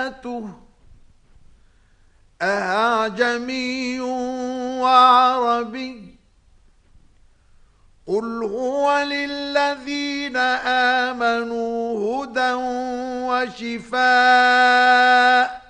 آياته أعجمي وعربي قل هو للذين آمنوا هدى وشفاء